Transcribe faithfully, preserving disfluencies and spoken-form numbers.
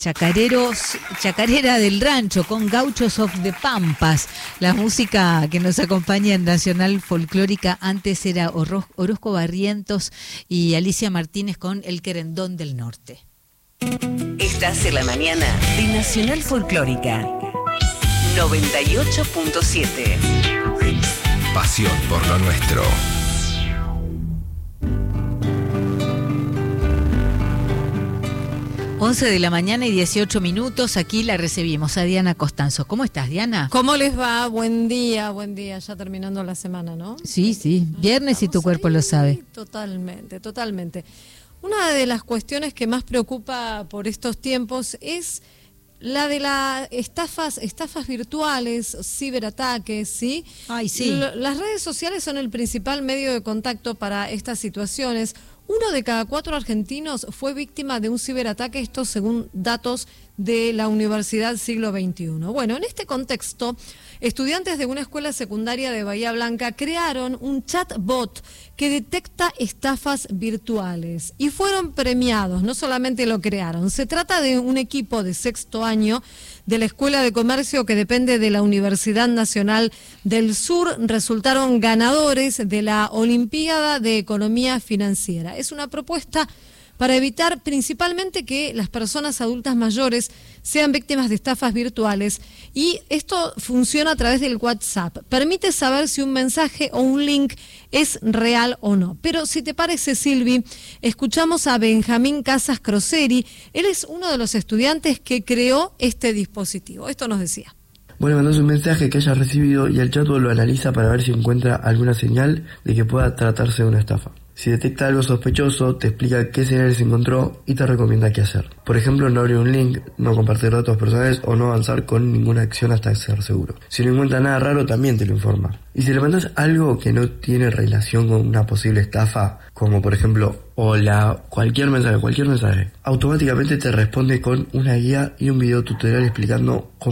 Chacareros, Chacarera del Rancho con Gauchos of the Pampas. La música que nos acompaña en Nacional Folclórica antes era Oro- Orozco Barrientos y Alicia Martínez con El Querendón del Norte. Estás en la mañana de Nacional Folclórica noventa y ocho punto siete. Pasión por lo nuestro. once de la mañana y dieciocho minutos, aquí la recibimos a Diana Costanzo. ¿Cómo estás, Diana? ¿Cómo les va? Buen día, buen día, ya terminando la semana, ¿no? Sí, sí, viernes y tu cuerpo ahí, lo sabe. Totalmente, totalmente. Una de las cuestiones que más preocupa por estos tiempos es la de las estafas, estafas virtuales, ciberataques, ¿sí? Ay, sí. L- las redes sociales son el principal medio de contacto para estas situaciones. Uno de cada cuatro argentinos fue víctima de un ciberataque, esto según datos de la Universidad Siglo veintiuno. Bueno, en este contexto, estudiantes de una escuela secundaria de Bahía Blanca crearon un chatbot que detecta estafas virtuales y fueron premiados, no solamente lo crearon. Se trata de un equipo de sexto año de la Escuela de Comercio que depende de la Universidad Nacional del Sur. Resultaron ganadores de la Olimpiada de Economía Financiera. Es una propuesta para evitar principalmente que las personas adultas mayores sean víctimas de estafas virtuales, y esto funciona a través del WhatsApp. Permite saber si un mensaje o un link es real o no. Pero si te parece, Silvi, escuchamos a Benjamín Casas Croseri. Él es uno de los estudiantes que creó este dispositivo. Esto nos decía. Bueno, mandas un mensaje que hayas recibido y el chatbot lo analiza para ver si encuentra alguna señal de que pueda tratarse de una estafa. Si detecta algo sospechoso, te explica qué señales encontró y te recomienda qué hacer. Por ejemplo, no abrir un link, no compartir datos personales o no avanzar con ninguna acción hasta ser seguro. Si no encuentra nada raro, también te lo informa. Y si le mandas algo que no tiene relación con una posible estafa, como por ejemplo, hola, cualquier mensaje, cualquier mensaje, automáticamente te responde con una guía y un video tutorial explicando cómo